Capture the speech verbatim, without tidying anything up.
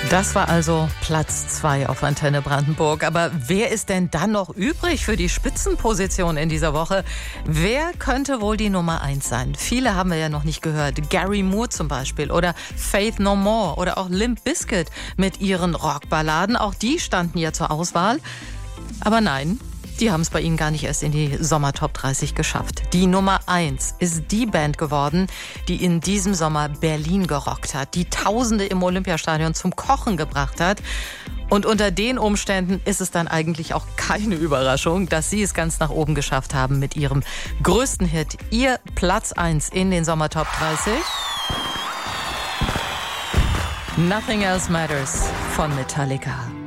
Das war also Platz zwei auf Antenne Brandenburg. Aber wer ist denn dann noch übrig für die Spitzenposition in dieser Woche? Wer könnte wohl die Nummer eins sein? Viele haben wir ja noch nicht gehört. Gary Moore zum Beispiel oder Faith No More oder auch Limp Bizkit mit ihren Rockballaden. Auch die standen ja zur Auswahl. Aber nein, die haben es bei ihnen gar nicht erst in die Sommer-Top dreißig geschafft. Die Nummer eins ist die Band geworden, die in diesem Sommer Berlin gerockt hat, die Tausende im Olympiastadion zum Kochen gebracht hat. Und unter den Umständen ist es dann eigentlich auch keine Überraschung, dass sie es ganz nach oben geschafft haben mit ihrem größten Hit. Ihr Platz eins in den Sommer-Top dreißig. Nothing Else Matters von Metallica.